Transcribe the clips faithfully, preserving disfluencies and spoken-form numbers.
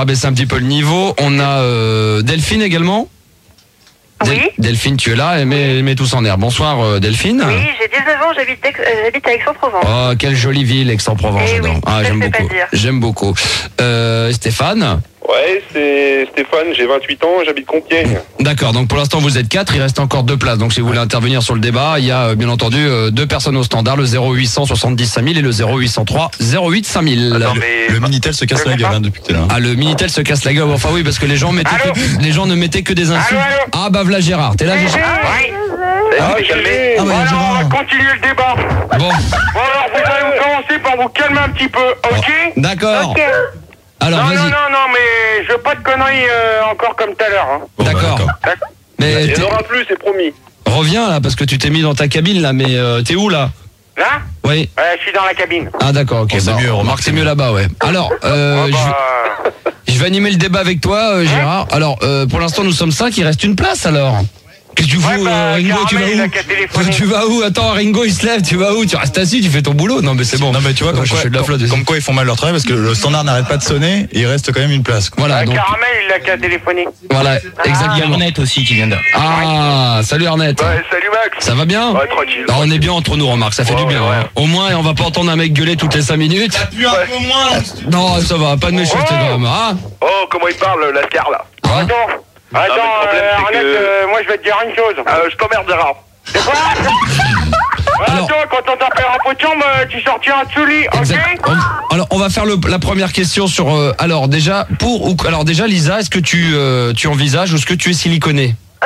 baisser un petit peu le niveau. On a euh, Delphine également. Oui. Del- Delphine, tu es là et mets, mets tous en air. Bonsoir euh, Delphine. Oui, j'ai dix-neuf ans, j'habite, Aix- euh, j'habite à Aix-en-Provence. Oh, quelle jolie ville, Aix-en-Provence, Eh j'adore. oui, Ah, ça j'aime se fait pas beaucoup. dire. J'aime beaucoup. Euh, Stéphane. Ouais, c'est Stéphane, j'ai vingt-huit ans, j'habite Compiègne. D'accord, donc pour l'instant vous êtes quatre, il reste encore deux places. Donc si vous voulez intervenir sur le débat, il y a euh, bien entendu euh, deux personnes au standard, le zéro huit cent soixante-dix cinq mille et le zéro huit cent trois zéro huit cinq mille. Attends, mais... Le Minitel se casse la gueule hein, depuis que t'es là. Ah, le Minitel se casse la gueule. Enfin oui, parce que les gens mettaient Allô que, les gens ne mettaient que des insultes. Allô, allô Ah bah voilà Gérard, t'es là Gérard. Oui. Ah, t'es calmé. Ah ouais, Alors, Gérard. on va continuer le débat. Bon, Bon, alors, vous allez commencer par vous calmer un petit peu, ok? d'accord. Ok. Alors Non, non, vas-y. non, non, mais je veux pas de conneries euh, encore comme tout à l'heure. Hein. Bon, bah, D'accord. D'accord. Mais Il n'y t'es- en aura plus, c'est promis. reviens là parce que tu t'es mis dans ta cabine là, mais euh, t'es où là? Là Oui. euh, Je suis dans la cabine. Ah d'accord, ok. Oh, c'est Bah, mieux, remarque, remarque, c'est c'est mieux mieux. là-bas, ouais. Alors, euh, Ah je, bah, je vais animer le débat avec toi, euh, Gérard. Alors, euh, pour l'instant, nous sommes cinq, il reste une place alors. Qu'est-ce que tu fous, Ouais, bah, euh, Ringo, tu vas Caramel, il a où qu'à téléphoner. Tu vas où Attends, Ringo, il se lève, tu vas où? Tu restes assis, tu fais ton boulot. Non, mais c'est bon. Non mais tu vois On va comme quoi, chercher de la flotte comme, aussi. comme quoi ils font mal leur travail parce que le standard n'arrête pas de sonner et il reste quand même une place. quoi. Voilà, euh, donc, Caramel, il a qu'à téléphoner. voilà, exactement. Arnett aussi qui vient de... Ah, salut Arnett. Ouais, salut Max. Ça va bien? Ouais, tranquille. Ah, on est bien entre nous, remarque, ça fait Ouais, du bien. ouais, hein. Au moins, on va pas entendre un mec gueuler toutes les cinq minutes. Plus un peu moins là. Non, ça va, pas de méchanceté Oh. quand même. Ah, Oh, comment il parle, Lascar, là. hein Attends, attends, mais le problème, euh, c'est Arnett, que- euh, moi je vais te dire une chose. Euh, je t'emmerde, Gérard. C'est quoi? Ouais, Alors- Attends, quand on t'appelle un pot de chambre, euh, tu sortiras de sous lit, ok? exact. On- alors, on va faire le- la première question sur. euh, alors déjà, pour ou alors déjà, Lisa, est-ce que tu euh, tu envisages ou est-ce que tu es siliconé? Ah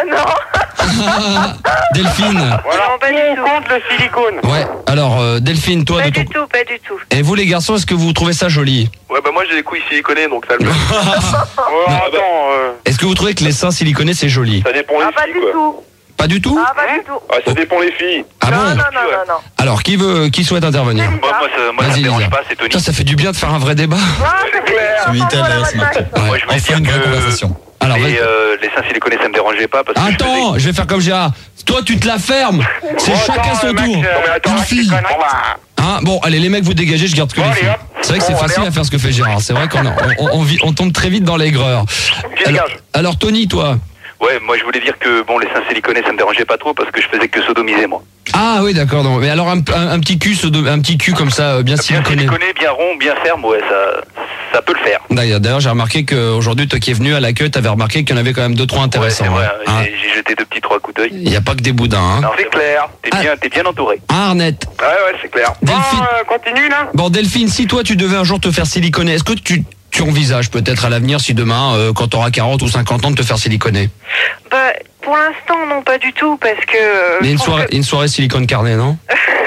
non. Delphine. Voilà, Non, pas du on tout. compte le silicone. Ouais. Alors, euh, Delphine, toi, Pas de ton. du tout, pas du tout. Et vous, les garçons, est-ce que vous trouvez ça joli? Ouais, bah moi j'ai les couilles siliconées, donc ça le fait. Ouais, attends, euh, Est-ce que vous trouvez que les seins siliconés c'est joli? Ça dépend Ah, les pas filles, du quoi. tout. Pas du tout? Ah, pas du tout. Ah, ça dépend les filles. Ah non, bon? non, non, non, non. Alors, qui veut, qui souhaite intervenir? Moi, moi, ça, moi, ça Vas-y, me dérange Lisa. pas, c'est Tony. Putain, ça fait du bien de faire un vrai débat. Ah, ça fait clair. Ce Minitel voilà, est votre smart. match. Moi, je voulais Enfin dire une vraie que conversation. Alors, vas-y. les, euh, les seins siliconés, ça me dérangeait pas parce que je Attends, je vais faire comme Gérard. Toi, tu te la fermes. C'est bon, chacun attends, son euh, Max, tour. euh, Non, mais attends, arrête une fille. tes conneries. Bon, bah, Hein, bon, allez, les mecs, vous dégagez, je garde que Bon, les allez, filles. hop. C'est vrai que c'est Bon, facile allez, à faire ce que fait Gérard. C'est vrai qu'on a- on, on, vit- on tombe très vite dans l'aigreur. qui Alors, dégage. alors, Tony, toi. Ouais, moi, je voulais dire que, bon, les seins siliconés, ça me dérangeait pas trop parce que je faisais que sodomiser, moi. Ah oui, d'accord. non. Mais alors, un, un- un petit cul, ce- un petit cul comme ça, euh, bien Bien siliconé. siliconé, bien rond, bien ferme, ouais, ça, ça peut le faire. D'ailleurs, d'ailleurs, j'ai remarqué qu'aujourd'hui, toi qui es venu à l'accueil, t'avais remarqué qu'il y en avait quand même deux, trois Ouais, intéressants. c'est vrai, hein. Hein. j'ai j'ai jeté deux petits trois coups d'œil. Il n'y a pas que des boudins. Hein. Non, c'est clair, t'es Ah. bien, t'es bien entouré. Ah, Arnett. Ouais, ouais, c'est clair. Bon, Delphine. euh, continue là. Bon, Delphine, si toi, tu devais un jour te faire siliconer, est-ce que tu, tu envisages peut-être à l'avenir, si demain, euh, quand tu auras quarante ou cinquante ans, de te faire siliconer? Bah, pour l'instant, non, pas du tout, parce que... euh, Mais je une trouve soirée, que- une soirée silicone carnet, non?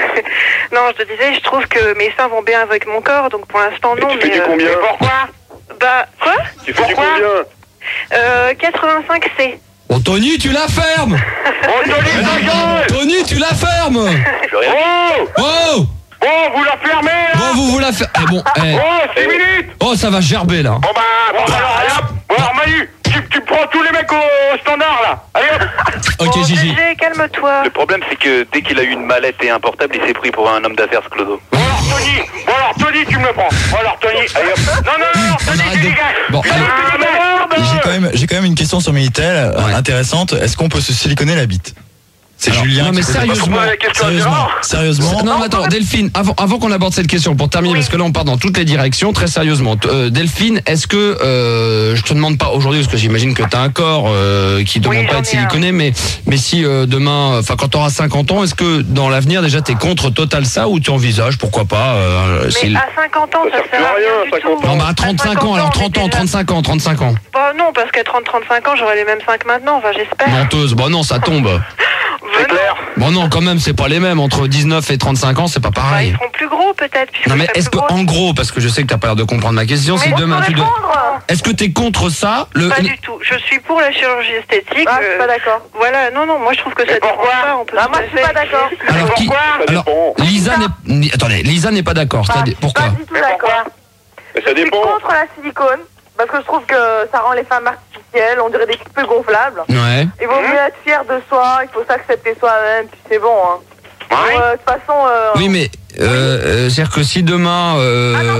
Non, je te disais, je trouve que mes seins vont bien avec mon corps, donc pour l'instant, Et non. tu fais mais, du euh, combien? Pourquoi? Bah, quoi? Tu fais du Pourquoi combien? Euh, quatre-vingt-cinq C. Oh, Tony, tu la fermes! Oh, Tony, ta gueule. Tony, tu la fermes! Je rien Oh! Oh! Bon, vous la fermez là. Bon, vous vous la fermez. Eh bon, eh. Oh, six minutes. Oh, ça va gerber là. Bon bah, bon, alors, allez hop. Bon, alors, Manu, tu, tu prends tous les mecs au, au standard là. Allez hop. Ok, Bon, Gigi. G G, calme-toi. Le problème, c'est que dès qu'il a eu une mallette et un portable, il s'est pris pour un homme d'affaires, ce clodo. Bon alors Tony, bon alors Tony, tu me le prends. Bon alors Tony, allez hop. Non, non, non, Tony, arrête tu de- dégages. Bon, Tony, allez. tu dégages. J'ai quand même, j'ai quand même une question sur Minitel euh, Ouais. intéressante. Est-ce qu'on peut se siliconer la bite? C'est Alors, Julien. non, mais qui pose la sérieusement, Moi, la question à Sérieusement, Gérard. sérieusement. Non, mais attends, Delphine, avant, avant qu'on aborde cette question, pour terminer, Oui. parce que là on part dans toutes les directions, très sérieusement. T- euh, Delphine, est-ce que, euh, je te demande pas aujourd'hui, parce que j'imagine que tu as un corps euh, qui demande Oui, pas à j'en être ai un. siliconé, mais, mais si euh, demain, enfin quand tu auras cinquante ans, est-ce que dans l'avenir déjà tu es contre total ça ou tu envisages, pourquoi pas euh, Mais si- à cinquante ans, Ça ça sert sert à plus à rien rien, du cinquante tout. Non, bah à À trente-cinq ans, cinquante alors on trente est ans, déjà- trente-cinq ans, trente-cinq ans. Bah non, parce qu'à trente trente-cinq ans, j'aurai les mêmes cinq maintenant, enfin j'espère. Menteuse, bon non, ça tombe. Bah, non. Clair. Bon non, quand même, c'est pas les mêmes. Entre dix-neuf et trente-cinq ans, c'est pas Bah, pareil. ils seront plus gros peut-être. puisque Non je mais serai est-ce plus que, grosse. en gros, parce que je sais que t'as pas l'air de comprendre ma question, si Mais demain tu faut de... répondre. Est-ce que t'es contre ça le... Pas du tout. Je suis pour la chirurgie esthétique. Ah, je suis euh, pas d'accord. Voilà, non, non, moi je trouve que ça Mais dérange pourquoi pas. On peut Ah, tout moi à je suis fait pas d'accord. Mais Alors, qui... pourquoi? Ça Alors, dépend. Lisa n'est... ni- Attendez, Lisa n'est pas d'accord. Pas, C'est-à-dire- Pourquoi pas du tout Mais d'accord. pourquoi? Mais ça Je suis dépend. contre la silicone parce que je trouve que ça rend les femmes artificielles, on dirait des peu gonflables. Ouais. Il vaut mieux être fier de soi, il faut s'accepter soi-même, puis c'est bon. Hein. Ouais. Bon, euh, de toute façon. Euh... Oui, mais... Euh, euh, c'est-à-dire que si demain... Euh... Ah non, jamais.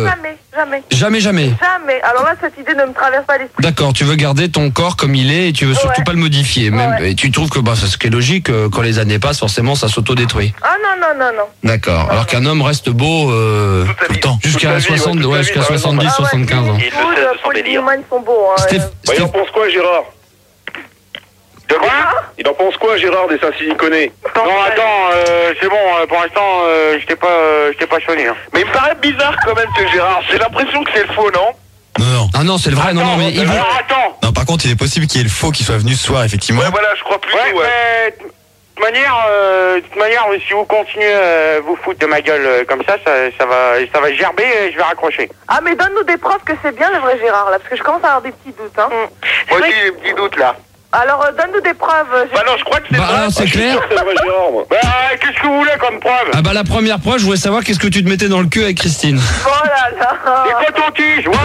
Jamais. Jamais, jamais. Jamais. Alors là, cette idée ne me traverse pas l'esprit. D'accord, tu veux garder ton corps comme il est et tu veux surtout Ouais. pas le modifier. Même, Ouais. Et tu trouves que bah, c'est ce qui est logique, euh, quand les années passent, forcément, ça s'autodétruit. Ah non, non, non, non. D'accord. Alors qu'un homme reste beau euh, Toute sa Tout le vie. temps. Toute jusqu'à sa vie, soixante, ouais, toute ouais, sa jusqu'à vie, t'as raison. soixante-dix, Ah ouais, soixante-quinze ans. Clint Il le sait de son Paul délire. Newman, ils sont beaux. Hein. Steph, Bah, il en Steph- pense quoi, Gérard De quoi? Il en pense quoi, Gérard, des Saint-Siliconés? Non, attends, euh, c'est bon, euh, pour l'instant, euh, je t'ai pas, euh, je t'ai pas sonné. Hein. Mais il me paraît bizarre quand même, ce Gérard. J'ai l'impression que c'est le faux, non? Non, non. Ah non, c'est le vrai, non, non, mais il veut... Alors, attends. Non, par contre, il est possible qu'il y ait le faux qui soit venu ce soir, effectivement. Ouais, voilà, je crois plutôt, Ouais, ouais. mais de toute manière, euh, de toute manière, si vous continuez euh, vous foutre de ma gueule euh, comme ça, ça, ça va, ça va gerber et je vais raccrocher. Ah, mais donne-nous des preuves que c'est bien le vrai Gérard, là, parce que je commence à avoir des petits doutes. Hein. Moi aussi, j'ai des petits doutes là. Alors, euh, donne-nous des preuves. euh, Bah non, je crois que c'est Bah vrai. alors, c'est Ah, je suis clair. sûr que c'est le vrai Gérard, moi. Bah, euh, qu'est-ce que vous voulez comme preuve? Ah bah la première preuve, je voulais savoir qu'est-ce que tu te mettais dans le cul avec Christine. Oh là là. Des cotons-tiges, ouais.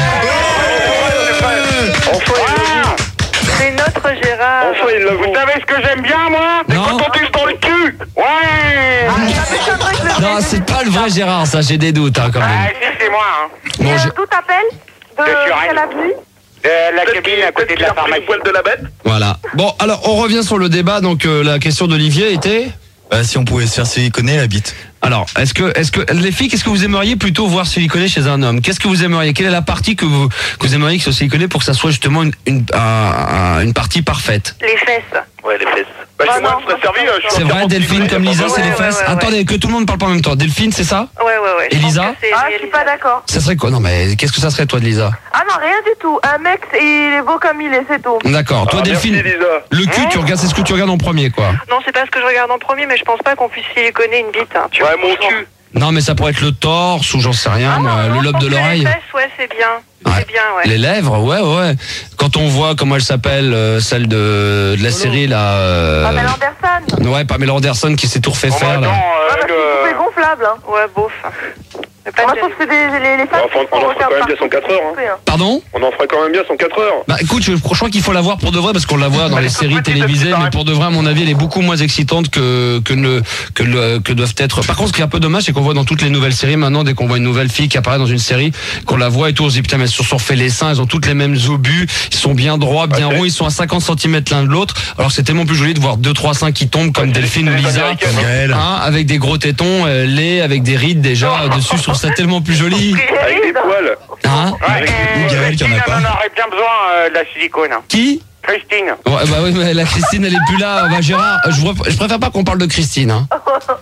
Enfin, il l'a vu. C'est notre Gérard. Enfin, il l'a vu. Vous savez ce que j'aime bien, moi? Des Non. cotons-tiges dans le cul. Ouais. Ah, ça m'étonnerait que le Non, vrai- c'est pas le vrai Gérard, ça, j'ai des doutes hein, quand Ah, même. si, c'est moi, hein. Et, Bon, euh, je- d'où t'appelles? De De sur quelle Rennes. avenue? De la Peut-être qu'il cabine à côté de la a pris pharmacie. le poil de la bête. Voilà. Bon, alors on revient sur le débat. Donc euh, la question d'Olivier était. Bah, si on pouvait se faire siliconer la bite. Alors, est-ce que, est-ce que les filles, qu'est-ce que vous aimeriez plutôt voir siliconer chez un homme? Qu'est-ce que vous aimeriez? Quelle est la partie que vous que vous aimeriez que soit siliconé pour que ça soit justement une une, un- un- une partie parfaite? Les fesses. Ouais, les fesses. Bah, Ah chez moi, non, il me serait servi. euh, je suis C'est vrai, entièrement Delphine, siliconé, comme y a Lisa, pas c'est besoin. les ouais, fesses. ouais, ouais. Attendez, que tout le monde parle pas en même temps. Delphine, c'est ça? Ouais, ouais, ouais. Et je pense Lisa que c'est Ah, je suis pas réalisable. d'accord. Ça serait quoi? Non, mais qu'est-ce que ça serait toi, de Lisa? Ah non, rien du tout. Un mec, il est beau comme il est, c'est tout. D'accord. Toi, Ah, Delphine, merci, Lisa. le cul, tu regardes, c'est ce que tu regardes en premier, quoi. Non, c'est pas ce que je regarde en premier, mais je pense pas qu'on puisse siliconer une bite. Hein, tu Ouais, vois, mon franchement. cul. Non, mais ça pourrait être le torse ou j'en sais rien, Ah moi, non, non, le je lobe pense de que l'oreille. Les fesses, ouais, c'est bien. Ouais. C'est bien, ouais. Les lèvres, ouais, ouais. Quand on voit comment elle s'appelle, euh, celle de, de la série, là. euh, Pamela Anderson. Ouais, Pamela Anderson qui s'est tout refait Bon, faire, bah, là. attends, Ouais, euh, parce que le- c'est gonflable. Hein. Ouais, bof. Mais pas Moi, de je trouve que c'est des, les, les femmes Enfin, qui on en font fera refaire quand même bien partout, cent quatre heures, hein. coupé, hein. Pardon? On en ferait quand même bien cent quatre heures. Bah écoute, je, je crois qu'il faut la voir pour de vrai parce qu'on la voit dans les séries télévisées, mais pour de vrai, à mon avis, elle est beaucoup moins excitante que que ne que le que doivent être. Par contre, ce qui est un peu dommage, c'est qu'on voit dans toutes les nouvelles séries maintenant, dès qu'on voit une nouvelle fille qui apparaît dans une série, qu'on la voit et tout, on se dit putain, mais elles se sont refait les seins, elles ont toutes les mêmes obus, ils sont bien droits, bien Ouais, ronds, ils sont à cinquante centimètres l'un de l'autre. Alors c'est tellement plus joli de voir deux trois seins qui tombent comme Ouais, c'est Delphine ou les Lisa, Américaines, Comme Gaël. hein, avec des gros tétons, euh, laids, avec des rides déjà euh, dessus. Je trouve ça tellement plus joli. Avec des poils. Hein? Ouais, Ou euh, Gaël qui en a Christine, pas. elle en aurait bien besoin euh, de la silicone. hein. Qui? Christine. Ouais, bah oui, mais la Christine, elle est plus là. Bah, Gérard, je, vois- je préfère pas qu'on parle de Christine. Hein.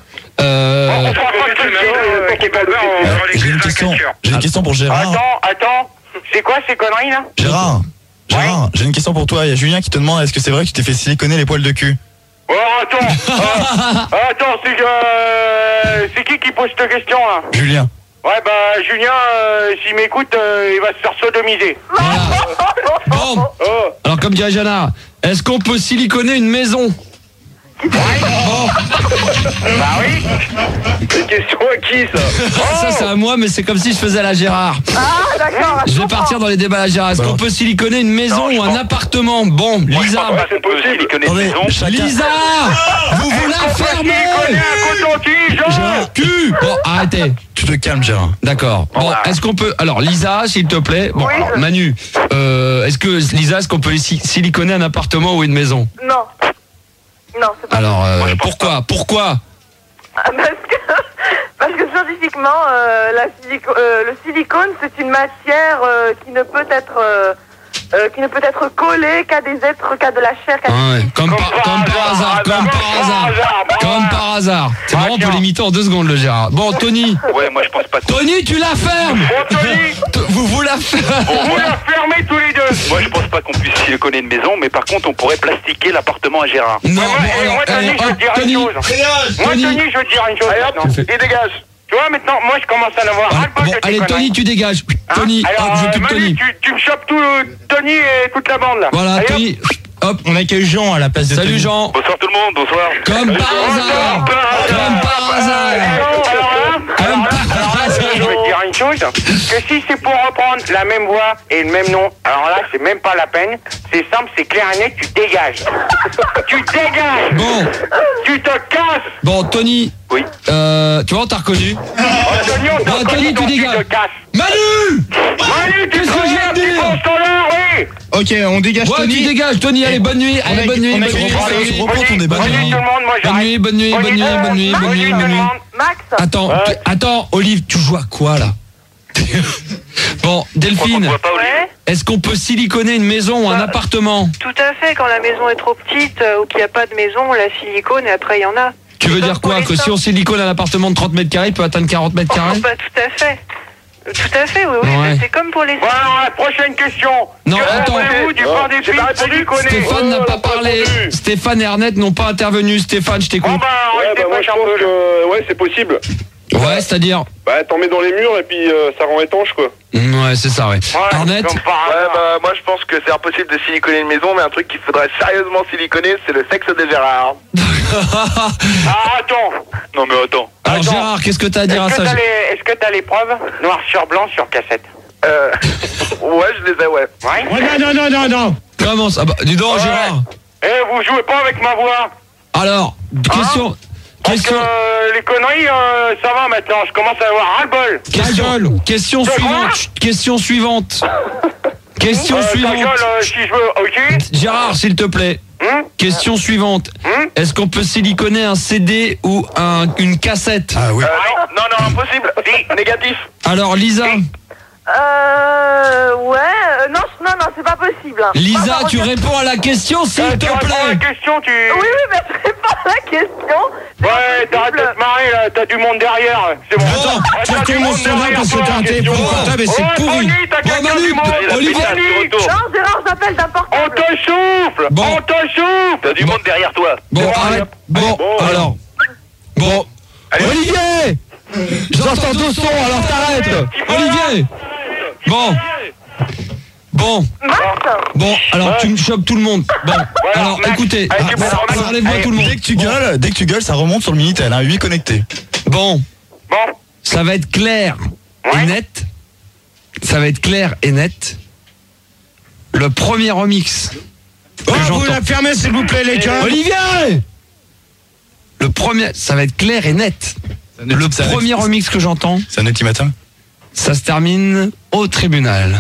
Euh, On parle pas de Christine, euh, qui est pas dedans, on- Euh, on les J'ai une laisse question. en culture. J'ai une question pour Gérard. Attends, attends. C'est quoi ces conneries là? Gérard. Gérard, j'ai une question pour toi. Il y a Julien qui te demande est-ce que c'est vrai que tu t'es fait siliconer les poils de cul? Oh, attends. Ah, attends, c'est euh, c'est qui qui pose cette question là? Julien. Ouais, bah, Julien, euh, s'il m'écoute, euh, il va se faire sodomiser. bon, Oh. alors comme dirait Jana, est-ce qu'on peut siliconer une maison? Bah oui. C'est une question à qui, ça? Ça, c'est à moi, mais c'est comme si je faisais à la Gérard. Ah, d'accord. Je vais partir dans les débats à la Gérard. Est-ce Bon. qu'on peut siliconer une maison Non, je ou un pense- appartement? Bon, Moi, je Lisa. pense pas c'est qu'on peut possible. siliconer une Attendez, maison. chacun. Lisa, vous vous la Qui fermez. connaît un coton-tige? Gérard, cul. Bon, arrêtez. Tu te calmes, Gérard. D'accord. Bon, est-ce qu'on peut... Alors, Lisa, s'il te plaît. Bon, Oui, alors, je- Manu, euh, est-ce que, Lisa, est-ce qu'on peut si- siliconer un appartement ou une maison? Non. Non, c'est pas Alors, euh, Moi, je pense pourquoi Pourquoi parce que, parce que scientifiquement, euh, la silico- euh, le silicone, c'est une matière euh, qui ne peut être euh, euh, qui ne peut être collée qu'à des êtres, qu'à de la chair, qu'à Ah ouais, des comme, par, comme par hasard, comme par hasard, comme par hasard. C'est marrant, on peut l'imiter en deux secondes, le Gérard. Bon, Tony, Ouais, moi je pense pas. Tony, tu la fermes. Bon, Tony, T- Vous vous la fermez. vous la fermez tous les deux. Moi je pense pas qu'on puisse siliconer une maison, mais par contre on pourrait plastiquer l'appartement à Gérard. Non, moi, bon, et alors, moi, Tony, allez, je vais hop, te dire Tony. une chose. Moi, Tony. Tony, je vais te dire une chose. Allez, hop, maintenant. il dégage. Tu vois, maintenant, moi, je commence à l'avoir Ah, ras-le-bol bon, de tes allez, conneries. Tony, tu dégages. Hein? Tony, Alors, hop, je euh, coupe Manu, Tony. tu, tu me chopes tout le Tony et toute la bande, là. Voilà, Allez, hop. Tony. Hop, On accueille Jean à la place de salut Tony. Jean. Bonsoir tout le monde, bonsoir. Comme par hasard. Comme par hasard. Alors là, Comme par hasard. je vais te dire une chose, que si c'est pour reprendre la même voix et le même nom, alors là, c'est même pas la peine. C'est simple, c'est clair et net, tu dégages. Tu dégages. Bon. Tu te casses. Bon, Tony. Oui. Euh, tu vois, on t'a reconnu. Oh, Tony, on t'a Bon, reconnu, Tony, tu donc dégages. Tu te casses. Manu. Manu, tu Qu'est-ce que je viens de tu dire? penses ton heure, oui. Ok, on dégage Ouais, Tony. tu dégages, Tony. Allez, bonne nuit. On Allez, a- bonne nuit. on a bonne gagné. nuit. Allez, Bonne nuit. reprends ton débat. Bonne nuit, tout le monde, moi Bonne j'arrête. nuit, bonne nuit, bonne nuit, bonne nuit, bonne nuit, bonne nuit. Max. Attends, Ouais. attends, Olive, tu joues à quoi là? Bon, Delphine, On voit pas Olivier. Ouais, est-ce qu'on peut siliconer une maison ou un Bah, appartement? tout à fait. Quand la maison est trop petite euh, ou qu'il n'y a pas de maison, la silicone et après il y en a. Tu veux C'est dire comme quoi? pour Que les si seins. on silicone un appartement de trente mètres carrés, il peut atteindre quarante mètres Oh, carrés? bah, tout à fait. Euh, Tout à fait, oui, oui. Ouais. C'est comme pour les Bon, alors, la prochaine question. Non, Que attends. pensez-vous du pain des filles siliconé? Stéphane n'a Oh, pas on a pas parlé. répondu. Stéphane et Arnett n'ont pas intervenu. Stéphane, je Bon, t'écoute. bah, Ouais, restez bah moi pas je pense chamboule. que ouais, c'est possible. Ouais, c'est-à-dire. Bah t'en mets dans les murs et puis euh, ça rend étanche quoi. Ouais, c'est ça, ouais. Ouais, Arnett. comme par Ouais, hasard. bah moi je pense que c'est impossible de siliconer une maison, mais un truc qu'il faudrait sérieusement siliconer, c'est le sexe de Gérard. Ah, attends. Non mais attends. Alors Attends. Gérard, qu'est-ce que t'as à dire à Est-ce que ça? t'as les- est-ce que t'as les preuves noir sur blanc sur cassette? Euh... ouais, je les ai, ouais. Ouais. Non, non, non, non, non. Comment ça? Ah bah, dis donc, Ouais. Gérard. Eh, vous jouez pas avec ma voix. Alors, question. Parce que Question. euh, les conneries, euh, ça va maintenant. Je commence à avoir ras-le-bol. Question, question C'est suivante. quoi Chut, Question suivante. Question Euh, ta suivante. gueule, euh, si je veux, ok. Gérard, s'il te plaît. Hum Question suivante. Hum Est-ce qu'on peut siliconer un C D ou un, une cassette? Ah oui. Euh, non, non, non, impossible. Si, négatif. Alors, Lisa. Euh, ouais, euh, non, non, non, c'est pas possible. Lisa, Enfin, tu regarde- réponds à la question, s'il Euh, te tu réponds à la plaît. question, tu... Oui, oui, mais c'est pas la question. C'est Ouais, pas t'arrêtes de possible. te marrer, là. T'as du monde derrière. C'est bon. Attends, Ouais, tu t'as as du ton monde nom standard derrière, parce que toi, t'as un la téléphone question. portable et c'est Ouais, pourri. Bonnie, t'as Bon, quelqu'un Manu, du monde. Olivier. Bonnie, Non, Gérard, j'appelle d'un on portable. te souffle. Bon. On te souffle. T'as du monde derrière toi. Bon, Bon, arrête. allez, Bon, bon, alors. Bon. Olivier. J'entends deux sons, alors t'arrêtes. Olivier. Bon. Bon. Max, Bon, alors tu me chopes tout le monde. Bon, alors Max, écoutez, allez, tu ah, peux ça- remettre- enlève-moi allez, tout le monde. Dès que tu gueules, dès que tu gueules, ça remonte sur le Minitel, hein, huit connectés. Bon, Bon. ça va être clair Ouais. et net. Ça va être clair et net. Le premier remix que Oh, vous j'entends. la fermez s'il vous plaît les gars. Olivier. Le premier, ça va être clair et net. Le Ça- premier remix que j'entends, C'est un petit matin. ça se termine au tribunal.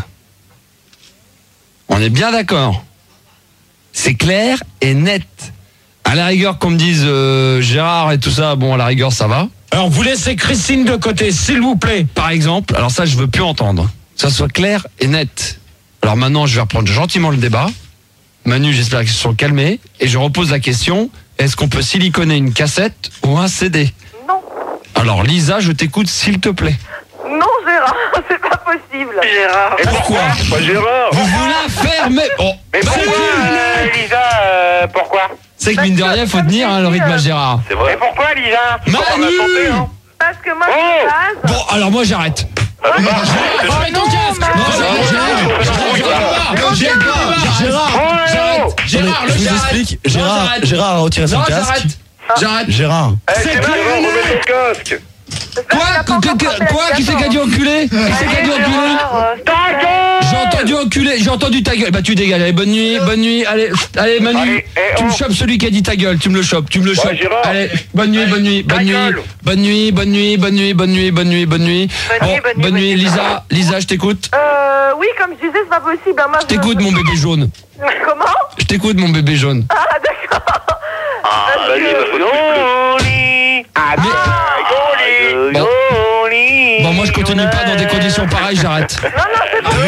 On est bien d'accord. C'est clair et net. À la rigueur, qu'on me dise euh, Gérard et tout ça, bon, à la rigueur, ça va. Alors vous laissez Christine de côté s'il vous plaît. Par exemple, alors ça, je veux plus entendre. Que ça soit clair et net. Alors maintenant, je vais reprendre gentiment le débat. Manu, j'espère qu'ils se sont calmés. Et je repose la question, est-ce qu'on peut siliconer une cassette ou un C D? non. Alors Lisa, je t'écoute s'il te plaît. Non, Gérard, c'est pas possible. Gérard. Et pourquoi? Pas Gérard. Vous vous la fermez. Oh, Mais bah, pourquoi, euh, Lisa, euh, pourquoi? c'est que mine de rien, faut tenir hein, le rythme à Gérard. C'est Et vrai. pourquoi, Lisa? Manu. Parce que moi, Oh. de base... Bon, alors moi j'arrête. Arrête ton casque. Non, j'arrête, j'arrête. J'ai le débat. Gérard, Oh, J'arrête. Gérard, je le vous j'arrête. explique, Non, Gérard, j'arrête. Gérard a retiré son Non, casque. j'arrête. J'arrête. Gérard. Eh, c'est clair. bon, remets ton casque. Quoi Quoi, quoi, quoi Qui c'est qui a dit enculé Qui c'est qui a dit enculé Ta gueule! J'ai entendu enculé, j'ai entendu ta gueule. Bah tu dégages, allez, bonne nuit, bonne nuit, allez, allez Manu, Allez, eh, tu me oh. chopes celui qui a dit ta gueule, tu me le chopes, tu me le chopes. Gérard. Allez, bonne nuit, bonne nuit, Ta bonne nuit, gueule. bonne nuit, bonne nuit, bonne nuit, bonne nuit, bonne nuit, bonne nuit. Bonne nuit, bonne nuit, bonne nuit. Lisa, Lisa, je t'écoute. Euh, oui, comme je disais, c'est pas possible. hein, Moi, Je t'écoute mon bébé jaune. Comment? Je t'écoute mon bébé jaune. Ah, d'accord. Ah, vas-y, bah, faut que tu pleures. Joli! Ah, Bon. joli! Joli! Bon, moi je continue pas dans des conditions pareilles, j'arrête. Non, non, c'est pas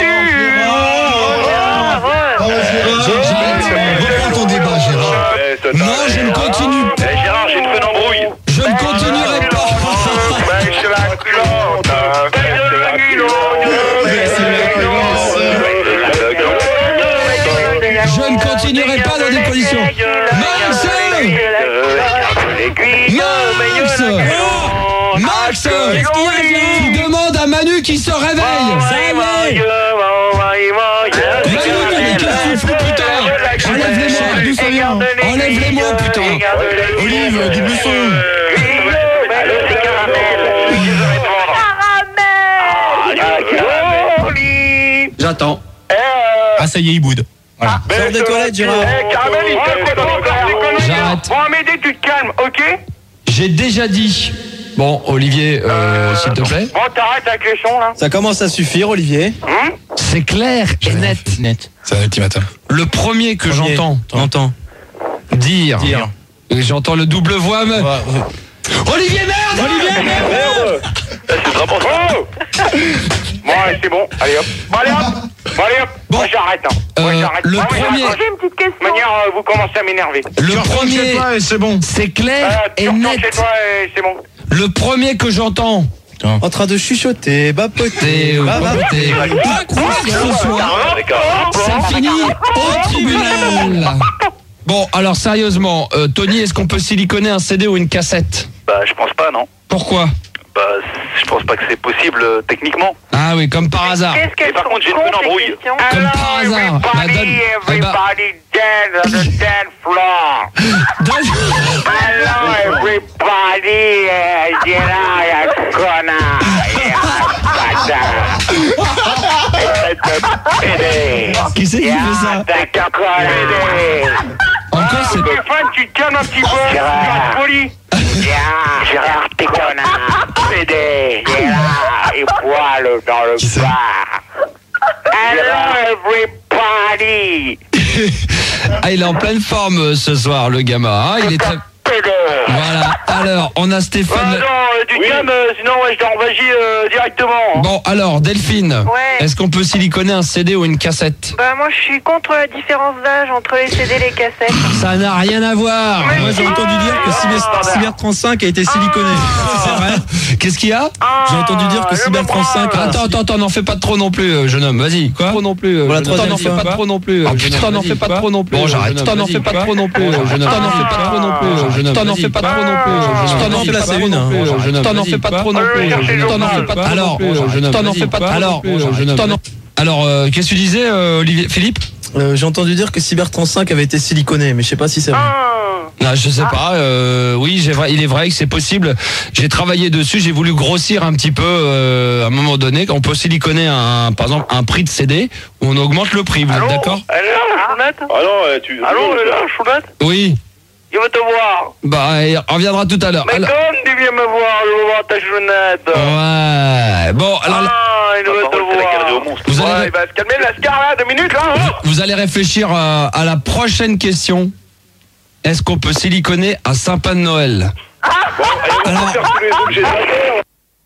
Reprends ton débat Gérard. Eh, ça, ça, Non, je ne continue pas. Eh, Gérard, j'ai une fun embrouille. Je ne continuerai pas. Baisse la culotte! Baisse la culotte! Je ne continuerai pas dans des conditions. Max Max Max Tu demandes à Manu qui se réveille. Ça réveille. Manu, mais qu'est-ce que tu fous, putain? Enlève-les-moi. Enlève-les-moi, putain. Olive, double son. J'attends. Eh, euh... Ah, ça y est, il boude. Voilà. Ah, Sors des toilettes, Gérard. Eh, Caramel, il fait dans le verre. J'arrête. Bon, Amédée, tu te calmes, ok? J'ai déjà dit. Bon, Olivier, euh, Euh, s'il te plaît. Bon, t'arrêtes avec les sons, là. Ça commence à suffire, Olivier. Hum C'est clair et net. Net. C'est un ultimatum. Le premier que Premier. j'entends T'entends. dire, Dire. et j'entends le double voix, mais... Ouais, ouais. Olivier, merde Olivier, merde. Merde. C'est vraiment ça. Oh Bon, allez, c'est bon. Allez, hop. Bon, allez, hop. Bon, allez, hop. Bon. Moi, j'arrête, hein. Moi, Euh, j'arrête. le Moi, premier- j'arrête. J'ai une petite De question. toute manière, euh, vous commencez à m'énerver. Le premier, c'est bon. c'est Euh, clair tu et retournes chez net. toi et c'est bon. Le premier que j'entends, En train de chuchoter, bapoter, c'est bapoter. quoi que ce soit, D'accord. ça finit au tribunal. Bon, alors sérieusement, euh, Tony, est-ce qu'on peut siliconer un C D ou une cassette? Bah, je pense pas, non. Pourquoi? Bah, je pense pas que c'est possible euh, techniquement. Ah oui, comme par hasard. Qu'est-ce qu'elles Et par sont contre, j'ai une cons, bonne ces embrouille. questions. Comme Hello, par hasard. Bah, everybody, donne- eh ben- everybody dance on the dance floor. Donne- Hello, everybody, uh, you know, you connard. Qui c'est qui fait ça? Encore c'est... Stéphane, tu te calmes un petit peu. Tu vas poli. Gérard, t'es connard. Pédé. Gérard, et poil dans le bar. Hello, everybody. Ah, il est en pleine forme euh, ce soir, le gamin. Hein, il est très... Pédé. Voilà. Alors, on a Ah Stéphane... non, euh, tu te calmes, euh, sinon ouais, je t'en vas-y euh, directement. Bon, alors, Delphine, Ouais. est-ce qu'on peut siliconer un C D ou une cassette? Bah moi je suis contre la différence d'âge entre les C D et les cassettes. Ça n'a rien à voir. Mais Moi, j'ai entendu dire que Cyber, Cyber trente-cinq a été siliconé. C'est vrai. Qu'est-ce qu'il y a? J'ai entendu dire que le Cyber trente-cinq a- Attends, attends, attends, n'en fais pas trop non plus, euh, jeune homme. Vas-y. Quoi? Trop non plus. Pour la jeune homme. troisième T'en en fais fois. pas trop non plus. Ah, euh, putain, jeune homme. n'en Vas-y, fais pas quoi trop non plus, Bon, euh, j'arrête. jeune T'en homme. en fais Vas-y, pas quoi trop non plus, euh, jeune homme. T'en en fais pas trop non plus, euh, jeune homme. T'en en fais pas trop non plus, euh, jeune homme. T'en en fais la pas une, trop hein. non plus, euh, jeune homme. T'en en fais pas trop non plus, euh, jeune homme. T'en en fais pas trop Alors, non plus, euh, jeune homme. t'en en fais pas trop non plus, euh, jeune homme. T'en en- Alors, euh, qu'est-ce que tu disais, euh, Olivier, Philippe? Euh, J'ai entendu dire que Cyber trente-cinq avait été siliconé, mais je sais pas si c'est vrai. Ah, je sais pas. Euh, oui, j'ai vrai, il est vrai que c'est possible. J'ai travaillé dessus. J'ai voulu grossir un petit peu euh, à un moment donné. On peut siliconer un, par exemple, un prix de C D où on augmente le prix. Vous êtes d'accord? Elle est là, Chounette. Ah non, euh, tu. Allô, elle est là, Chounette. Oui. Il veut te voir. Bah, il reviendra tout à l'heure. Mais Alors- comme tu viens me voir, je veux voir ta Chounette. Ouais. Bon, alors, Ah, il veut te Parole, c'est la galerie au voir. monstre. vous Ouais, allez, il va se calmer, Lascar, là, deux minutes, là. hein. vous allez réfléchir à, à la prochaine question. Est-ce qu'on peut siliconer un sapin de Noël? On va faire tous les objets de la terre.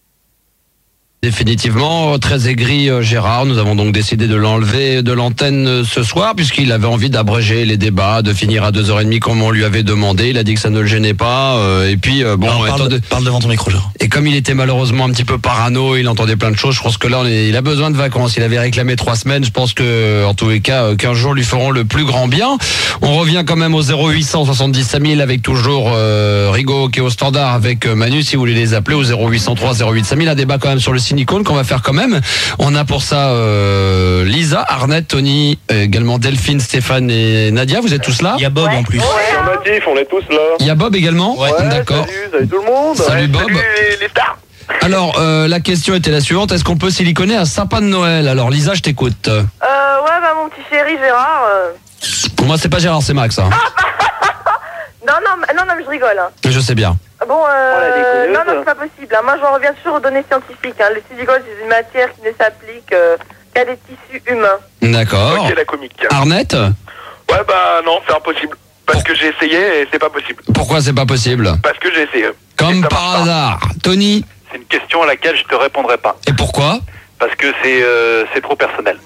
Définitivement, très aigri euh, Gérard. Nous avons donc décidé de l'enlever de l'antenne euh, ce soir puisqu'il avait envie d'abréger les débats, de finir à deux heures trente comme on lui avait demandé. Il a dit que ça ne le gênait pas. euh, et puis, euh, bon, Alors, étant parle, de- parle devant ton micro, Gérard. et comme il était malheureusement un petit peu parano, il entendait plein de choses. Je pense que là, on est- il a besoin de vacances. Il avait réclamé trois semaines. Je pense que, en tous les cas, euh, quinze jours lui feront le plus grand bien. On revient quand même au zéro huit cent soixante-dix cinq mille avec toujours euh, Rigaud qui est au standard avec euh, Manu. Si vous voulez les appeler au zéro huit cent trois zéro huit cinq mille, un débat quand même sur le silicone qu'on va faire quand même. On a pour ça euh, Lisa, Arnett, Tony, euh, également Delphine, Stéphane et Nadia. Vous êtes tous là? Il y a Bob en plus. Affirmatif, on est tous là. Il y a Bob également. Ouais, D'accord. Salut, salut tout le monde. Salut Bob. Salut les, les stars. Alors, euh, la question était la suivante. Est-ce qu'on peut siliconer un sapin de Noël? Alors, Lisa, je t'écoute. Euh, ouais, bah mon petit chéri Gérard. euh, Pour moi, c'est pas Gérard, c'est Max. Hein. Non, non, mais- non, non, mais je rigole. Hein. Je sais bien. Bon, Oh, la euh, déconneuse. non, non, c'est pas possible. hein. Moi, j'en reviens toujours aux données scientifiques. Hein. Le silicone, c'est une matière qui ne s'applique euh, qu'à des tissus humains. D'accord. Ok, la comique. Arnett, Ouais, bah non, c'est impossible. Parce que j'ai essayé et c'est pas possible. pourquoi c'est pas possible? Parce que j'ai essayé. Comme Et ça par marche pas. hasard. Tony, C'est une question à laquelle je te répondrai pas. et pourquoi? Parce que c'est euh, c'est trop personnel.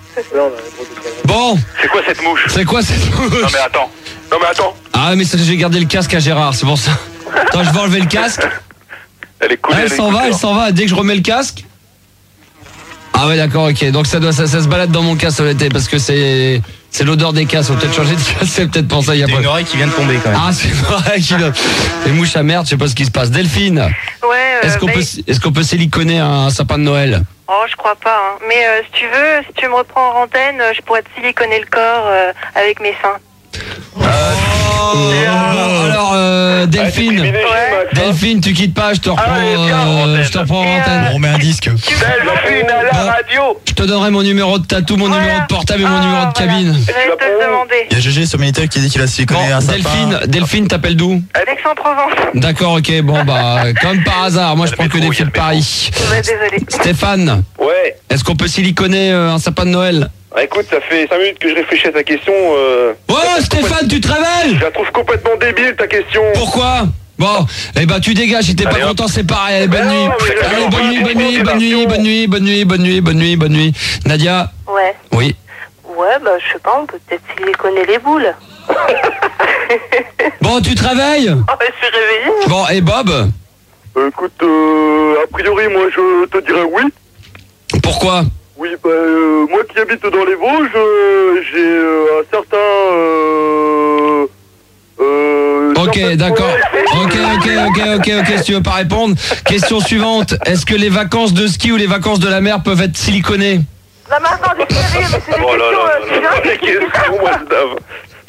Bon, C'est quoi cette mouche? c'est quoi cette Non mouche? mais attends. Non mais attends. Ah, mais c'est que j'ai gardé le casque à Gérard, c'est pour ça. Attends, je vais enlever le casque. Elle est coulée. Ah, elle s'en va, elle s'en va. Dès que je remets le casque. Ah ouais, d'accord, ok. Donc ça doit, ça, ça se balade dans mon casque l'été parce que c'est, c'est l'odeur des casques. Faut peut-être changer de casque. C'est peut-être pour ça. Il y a T'as pas. une oreille qui vient de tomber quand même. Ah, c'est vrai qu'il a. Les mouches à merde, je sais pas ce qui se passe. Delphine, Ouais, euh, est-ce qu'on bah, peut, est-ce qu'on peut siliconer un sapin de Noël? Oh, je crois pas. Hein. Mais euh, si tu veux, si tu me reprends en antenne, euh, je pourrais te siliconer le corps euh, avec mes seins. Oh, bon, alors, euh, Delphine. Ouais. Delphine, tu quittes pas, je te reprends, Ah ouais, viens, euh, antenne. je te reprends en Et, antenne. On remet un disque. Delphine à la Bon. radio. Je te donnerai mon numéro de tatou, mon Voilà. numéro de portable et mon Ah, numéro de voilà. cabine. J'allais te le demander. Il y a G G sur Minitel qui dit qu'il a siliconé Bon, un sapin. Delphine, Delphine, t'appelles d'où? Aix-en-Provence. D'accord, ok, bon bah, comme par hasard, moi je prends que des filles de Paris. Ouais, désolé. Stéphane, Ouais. est-ce qu'on peut siliconer euh, un sapin de Noël? Ah, écoute, ça fait cinq minutes que je réfléchis à ta question. Euh... Oh Stéphane, tu te Je révèles? la trouve complètement débile ta question. Pourquoi? Bon, eh ben tu dégages, si t'es pas Allez, hop. content, c'est pareil, allez, bonne Mais nuit. non, mais Allez, non, bonne nuit, mais bonne nuit, non, bonne mais nuit, non. bonne nuit, bonne nuit, bonne nuit, bonne nuit, bonne nuit. Nadia? Ouais. Oui. Ouais, bah, je sais pas, on peut peut-être siliconer les boules. Bon, tu te réveilles? Oh, je suis réveillée. Bon, et Bob? Euh, écoute, euh, a priori, moi je te dirais oui. Pourquoi? Oui, bah, euh, moi qui habite dans les Vosges, euh, j'ai euh, un certain. Euh, euh, Ok, certaines d'accord. fois- Ok, ok, ok, ok, ok, si tu veux pas répondre. Question suivante. Est-ce que les vacances de ski ou les vacances de la mer peuvent être siliconées? Non, mais attends, je suis réveillée, mais c'est des Oh là questions. là euh, là c'est là, bien. les questions, moi je dave.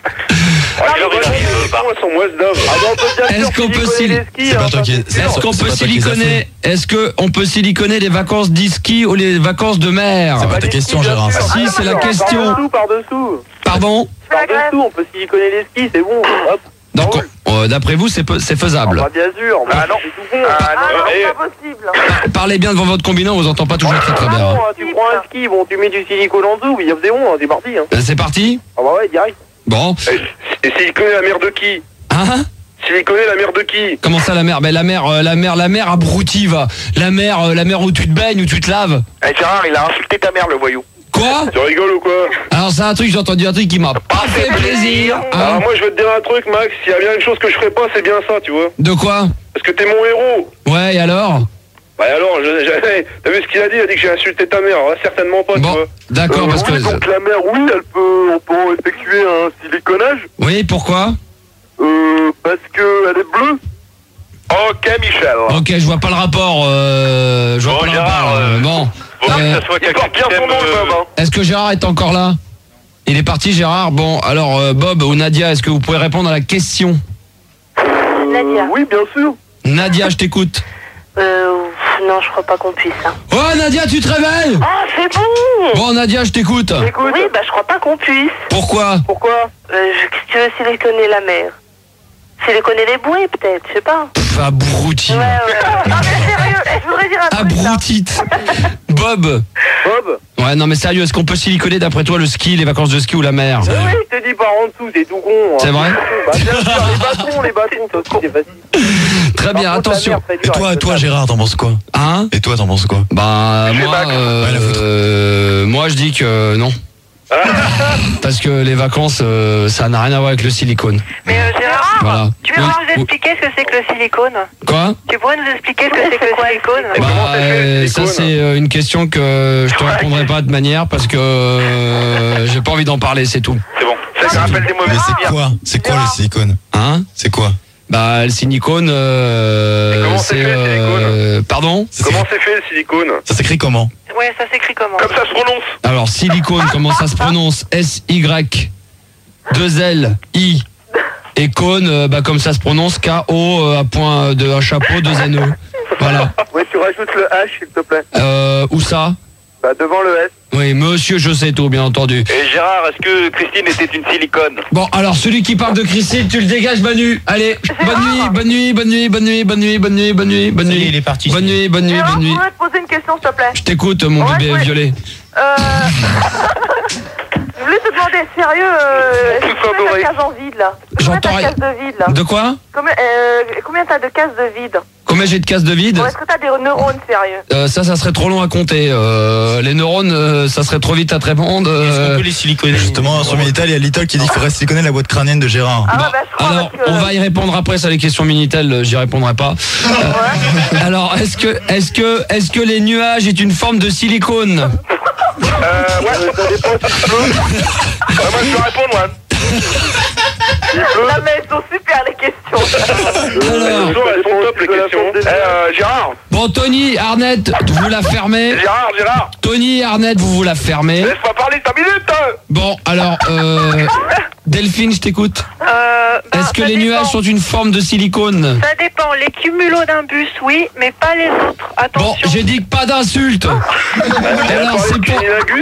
Ah, mais les moi, questions, moi, sont moi je dave. Ah, bah, on peut bien Est-ce sûr qu'on peut siliconer sil- les skis, C'est pas hein, toi qui- ça, c'est Est-ce pas- qu'on c'est peut pas toi qui les as siliconer? Est-ce que on peut siliconer les vacances d'e-ski ou les vacances de mer? C'est pas ta les question, skis, bien Gérard. sûr. Si, c'est la Par question. dessous, par dessous. Pardon? Je fais la grève. Par dessous, on peut siliconer les skis, c'est bon. Hop. Donc, euh, d'après vous, c'est peu- c'est faisable. Bah, bien sûr. Ah non. C'est tout bon. Ah Ah non, non. c'est Eh, pas possible. Parlez bien devant votre combiné, on vous entend pas toujours très très bien. bon, hein. hein, tu prends un ski, bon, tu mets du silicone en dessous, oui, c'est bon, hein, c'est parti. Hein. Euh, C'est parti? Ah bah ouais, direct. Bon. Et siliconer la mère de qui? Hein? Siliconer la mère de qui? Comment ça la mer? Ben la mer, euh, la mer, la mer abrutie va. La mer, euh, la mer où tu te baignes, où tu te laves. Eh, Gérard, il a insulté ta mère, le voyou. Quoi? Tu rigoles ou quoi? Alors c'est un truc, j'ai entendu un truc qui m'a pas fait plaisir. Alors Hein? moi je vais te dire un truc, Max, s'il y a bien une chose que je ferais pas, c'est bien ça, tu vois. De quoi? Parce que t'es mon héros. Ouais, et alors? Bah alors, je- je- t'as vu ce qu'il a dit? Il a dit que j'ai insulté ta mère. Ouais, certainement pas, tu Bon, vois. d'accord, Euh, parce oui, que... donc la mère, oui, elle peut, on peut effectuer un siliconage, Oui, pourquoi? euh, parce que elle est bleue. Ok, Michel. Ok, je vois pas le rapport. Euh, je vois Bon, pas le Gérard, rapport. euh, euh, bon. Faut Euh, que ça soit Il quelqu'un porte bien qui son t'aime, nom, le euh, Bob, hein. Est-ce que Gérard est encore là? Il est parti, Gérard. Bon, alors euh, Bob ou Nadia, est-ce que vous pouvez répondre à la question? Euh, Nadia. Oui, bien sûr. Nadia, je t'écoute. Euh, non, je crois pas qu'on puisse. Hein. Oh Nadia, tu te réveilles? Ah, c'est bon. Bon Nadia, je t'écoute. Écoute, Oui, bah, je crois pas qu'on puisse. Pourquoi? pourquoi? Euh, je- tu veux siliconer la mer? Siliconer les bouées, peut-être, je sais pas. Pff, abruti. Ouais, ouais. Non, mais sérieux, je voudrais dire un truc, là. Abrutite. Bob. Bob? Ouais, non mais sérieux, est-ce qu'on peut siliconer d'après toi le ski, les vacances de ski ou la mer? Oui, je t'ai dit par en dessous, c'est tout con. hein. C'est vrai? Bah bien sûr, les bâtons, les bâtons, ça aussi, c'est facile. Très bien, Par contre, la attention. mer, c'est Et dur toi, avec toi, le Gérard, t'en penses quoi? Hein? Et toi, t'en penses quoi? Bah Chez moi, Max. euh, Ouais, la foutre. euh, moi je dis que non. Parce que les vacances, euh, ça n'a rien à voir avec le silicone. Mais euh, Gérard, Voilà. tu peux Oui, nous oui. expliquer ce que c'est que le silicone? Quoi? Tu pourrais nous expliquer ce que c'est que le silicone? Et Bah, comment ça fait, le euh, ça silicone c'est euh, une question que je te répondrai pas de manière parce que euh, j'ai pas envie d'en parler, c'est tout. C'est bon. Ça se rappelle des mauvais Mais c'est souvenirs. quoi? C'est quoi le silicone? Hein? C'est quoi? Bah le silicone, euh, Et comment c'est c'est fait, le silicone euh, pardon? Ça Comment s'écrit- c'est fait le silicone? Ça s'écrit comment? Ouais, ça s'écrit comment? Comme ça se prononce. Alors silicone, comment ça se prononce? S Y deux L I et cône, euh, bah comme ça se prononce K O euh, à point de un chapeau, deux N E. Voilà. Ouais, tu rajoutes le H, s'il te plaît. Euh, où ça? Bah devant le S. Oui, monsieur, je sais tout, bien entendu. Et Gérard, est-ce que Christine était une silicone? Bon, alors celui qui parle de Christine, tu le dégages, Manu. Allez, bonne nuit, bonne nuit, bonne nuit, bonne nuit, bonne nuit, bonne nuit, bonne nuit, bonne Ça y est, nuit. il est parti. Bonne nuit, bonne nuit, Gérard, bonne je nuit. voudrais te poser une question, s'il te plaît. Je t'écoute, mon Ouais, bébé ouais. violet. Euh... je voulais te demander, sérieux, euh, Tout combien favoré. t'as de cases en vide, là? Combien J'entends t'as de rien. cases de vide, là? De quoi? Combien, euh, combien t'as de cases de vide? Combien j'ai de cases de vide? Ou est-ce que t'as des neurones, sérieux? Euh, ça, ça serait trop long à compter. Euh, les neurones, euh, ça serait trop vite à te répondre. Est-ce qu'on Euh, peut les siliconer? Justement, sur Minitel, il y a Little qui dit qu'il faudrait siliconer la boîte crânienne de Gérard. Ah bon, ouais, bah je crois alors, parce que... on va y répondre après, ça les questions Minitel, euh, j'y répondrai pas. Euh, alors, est-ce que, est-ce que, est-ce que les nuages est une forme de silicone? Euh, ouais. Ça dépend si tu peux. Ouais, moi, je peux répondre, moi. Non mais elles sont super les questions. Alors, Toujours, elles sont top, les questions. Eh, euh, Gérard. bon, Tony, Arnett, vous la fermez. Gérard, Gérard. Tony, Arnett, vous vous la fermez. Laisse-moi parler cinq minutes. hein. Bon. Bon, alors, euh, Delphine, je t'écoute. Euh, bah, Est-ce que ça les dépend. nuages sont une forme de silicone? Ça dépend. Les cumulonimbus, oui, mais pas les autres. Bon, Attention. j'ai dit que pas d'insultes. Alors, c'est pour...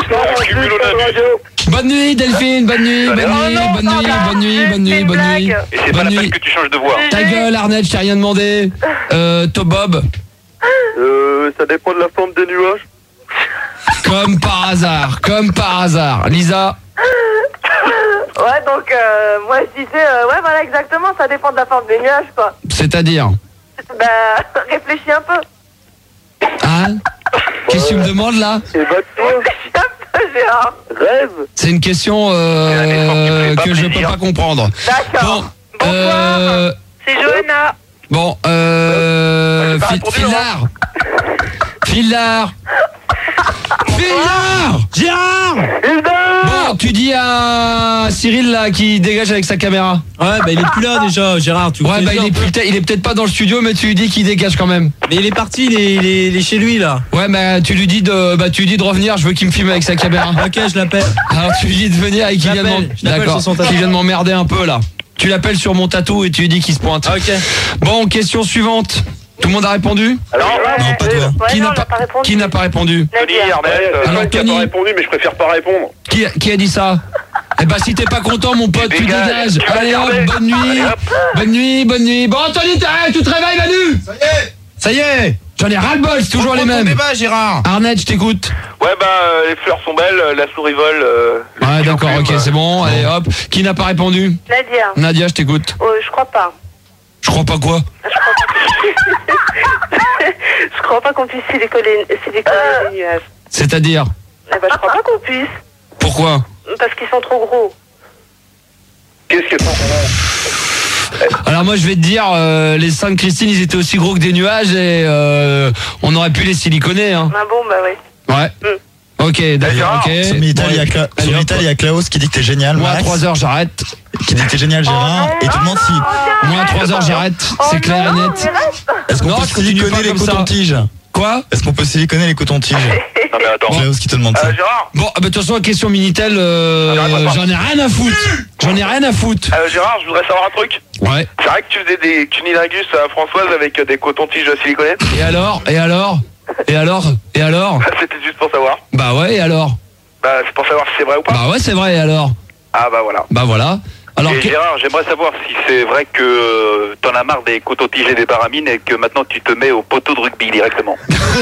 Bonne nuit, Delphine, bonne nuit, bonne nuit, Oh non, bonne nuit, pardon, bonne nuit, c'est bonne nuit, une bonne nuit. blague. Et c'est pas Bonne la peine nuit. que tu changes de voix. Ta gueule, Arnett, je t'ai rien demandé. Euh, Top Bob, Euh, ça dépend de la forme des nuages. comme par hasard, comme par hasard. Lisa, Ouais, donc, euh, moi, je disais, euh, ouais, voilà, exactement, ça dépend de la forme des nuages, quoi. c'est-à-dire? Bah, réfléchis un peu. Hein? Qu'est-ce que tu me demandes là? Et bah toi, Réfléchis un peu, Gérard. rêve. C'est une question euh, que je peux pas comprendre. D'accord. Bon, euh, C'est Johanna. bon, euh, pas Fi- répondu, Filard, Filard, Filard, Gérard. bon, tu dis à Cyril là qui dégage avec sa caméra. Ouais, bah il est plus là déjà, Gérard. Tu Ouais, fais bah il ça est, un peu. peut-être- il est peut-être pas dans le studio, mais tu lui dis qu'il dégage quand même. Mais il est parti, il est, il est, il est chez lui là. Ouais, bah tu lui dis de, bah tu lui dis de revenir. Je veux qu'il me filme avec sa caméra. Ok, je l'appelle. Alors tu lui dis de venir et qu'il Je vient de m'en- l'appelle, je l'appelle d'accord, sur son tatou. qu'il vient de m'emmerder un peu là. Tu l'appelles sur mon tatou et tu lui dis qu'il se pointe. Ok. Bon, question suivante. Tout le monde a répondu? Alors, Non, pas toi. Ouais, Qui non, n'a on n'a pas, pas répondu. qui n'a pas répondu? Tony, Nadia. Ernest, euh, Alors, qui a Tony. pas répondu, mais je préfère pas répondre. Qui, qui a dit ça? Eh ben si t'es pas content mon pote, tu Dégage. dégages. Tu vas Allez hop, garder. bonne nuit. Allez, hop. Bonne nuit, bonne nuit. Bon Anthony, t'arrêtes, tu te réveilles Manu. Ça y est. Ça y est. J'en ai ras le bol, c'est toujours les Reprends ton mêmes. débat, Gérard. Arnett, je t'écoute. Ouais, bah, euh, les fleurs sont belles, euh, la souris vole. euh, le Ouais stylo d'accord, plume, ok, euh, c'est bon. Allez hop. Qui n'a pas répondu? Nadia. Nadia, je t'écoute. Oh, je crois pas. Je crois pas quoi? Je crois pas qu'on puisse siliconer, siliconer les nuages. C'est-à-dire? Eh ben, je crois pas qu'on puisse. Pourquoi? Parce qu'ils sont trop gros. Qu'est-ce que Alors moi je vais te dire, euh, les seins de Christine ils étaient aussi gros que des nuages et euh, on aurait pu les siliconer hein. Ah bon, bah oui. Ouais. Ok, d'accord, ok. Sur Minitel, il y a Cla- Allez, sur hop. Minitel, il y a Klaus qui dit que t'es génial, Moi à Max. trois heures j'arrête. Qui dit que t'es génial, Gérard. Et te demande si. Moi à trois heures j'arrête, c'est clair et net. Est-ce qu'on Non, peut je continue siliconer pas les comme ça. cotons-tiges? Quoi? Est-ce qu'on peut siliconer les cotons-tiges? Non, mais attends. Klaus qui te demande ça. Euh, Gérard, Bon, bah, de toute façon, question Minitel, euh, Ah, j'en ai rien à foutre. J'en ai rien à foutre. euh, Gérard, je voudrais savoir un truc. Ouais. C'est vrai que tu faisais des cunilingus à Françoise avec euh, des cotons-tiges siliconés? Et alors? Et alors? Et alors? Et alors? C'était juste pour savoir. Bah ouais, et alors? Bah, c'est pour savoir si c'est vrai ou pas. Bah ouais, c'est vrai, et alors? Ah, bah voilà. Bah voilà. Alors, Et que- Gérard, j'aimerais savoir si c'est vrai que euh, t'en as marre des cotons-tiges et des baramines et que maintenant tu te mets au poteau de rugby directement.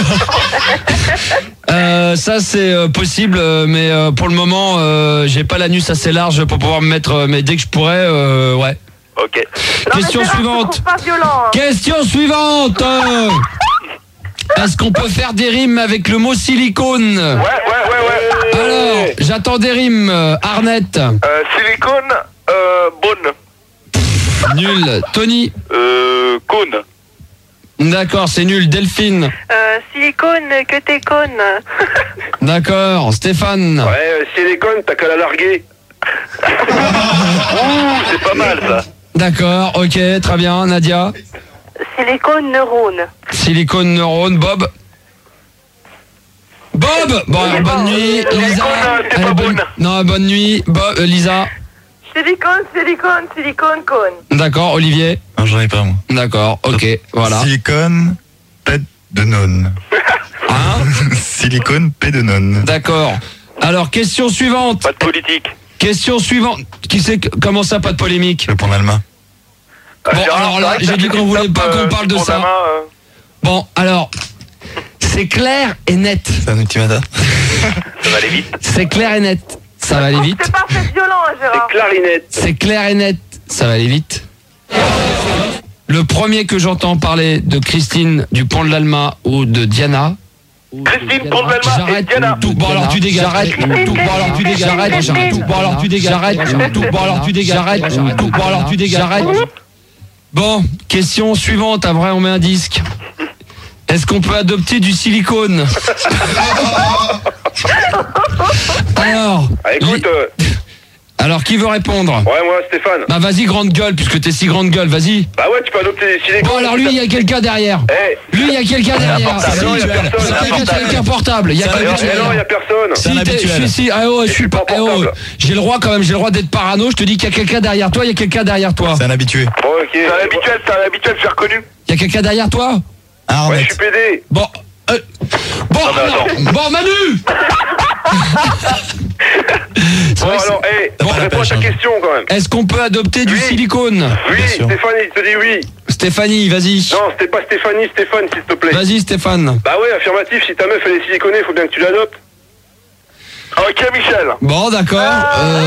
Euh, ça c'est euh, possible, euh, mais euh, pour le moment, euh, j'ai pas l'anus assez large pour pouvoir me mettre. euh, mais dès que je pourrais, euh, ouais. Ok. Non, mais Question c'est là, je suivante. trouve pas violent. Hein. Question suivante. euh, Est-ce qu'on peut faire des rimes avec le mot silicone? Ouais, ouais, ouais, ouais. Alors, j'attends des rimes. euh, Arnett. Euh, silicone, euh, bonne. Nul. Tony. Euh, cône. D'accord, c'est nul. Delphine. Euh, silicone, que t'es conne. D'accord. Stéphane. Ouais, euh, silicone, t'as qu'à la larguer. Ouh, c'est pas mal ça. D'accord, ok, très bien. Nadia. Silicone neurone. Silicone neurone. Bob. Bob. Bon, alors, bonne nuit. Lisa. Silicone, c'est Allez, pas bonne- bonne. Non, bonne nuit. Bob, euh, Lisa. Silicone, silicone, silicone, cône. D'accord, Olivier. Non, j'en ai pas, moi. D'accord, ok, voilà. Silicone, pète de nonne. Hein? Silicone, pète de nonne. D'accord. Alors, question suivante. Pas de politique. Question suivante. Qui sait que- comment ça, pas de polémique? Le point d'Alma. Euh, Bon, Gérard, alors là, c'est vrai que j'ai t'as dit fait qu'on des voulait stops, pas qu'on euh, parle de sur ça. ta main, euh. Bon, alors, c'est clair et net. C'est un ultimata. Ça va aller vite. C'est clair et net. Ça va aller vite. C'est pas fait violent, hein, Gérard. C'est clarinette. C'est clair et net. Ça va aller vite. Le premier que j'entends parler de Christine du Pont de l'Alma ou de Diana. Christine Pont de l'Alma et J'arrête Diana. tout. Bon alors tu dégages. J'arrête tout. Bon alors tu dégages. J'arrête. J'arrête tout. Bon alors tu dégages. J'arrête tout. Bon alors tu dégages. J'arrête tout. Bon alors tu dégages. J'arrête. Bon, question suivante. Après on met un disque. Est-ce qu'on peut adopter du silicone? Alors, Ah, écoute, euh, Alors, qui veut répondre? Ouais, moi, Stéphane. Bah vas-y, grande gueule, puisque t'es si grande gueule, vas-y. Bah ouais, tu peux adopter des silicone. Bon, alors lui, il y a quelqu'un derrière. Eh. Lui, il y a quelqu'un derrière. portable. Si, Non, il y a personne. c'est quelqu'un qui a quelqu'un portable. Il y a C'est un quelqu'un habituel. Eh non, il y a personne. C'est un Si, t'es- habituel. je suis si, ah oh, je suis pas, pas eh oh, portable. j'ai le droit quand même, j'ai le droit d'être parano. Je te dis qu'il y a quelqu'un derrière toi, il y a quelqu'un derrière toi. C'est un habitué. Bon, ok. C'est un habituel, c'est un habituel, j'ai reconnu. Il y a quelqu'un derrière toi. Ah, Ouais, je Arnett. suis pédé. Bon, euh, bon, alors, bon, Manu. C'est Bon, vrai que c'est- alors, eh, T'as pas la réponds à pêche, ta hein. question quand même. Est-ce qu'on peut adopter du Oui. silicone? Oui, Bien sûr. Stéphane, il te dit oui. Stéphanie, vas-y. Non, c'était pas Stéphanie, Stéphane, s'il te plaît. Vas-y, Stéphane. Bah ouais, affirmatif, si ta meuf elle est siliconée, faut bien que tu l'adoptes. Ok, Michel. Bon, d'accord. Euh,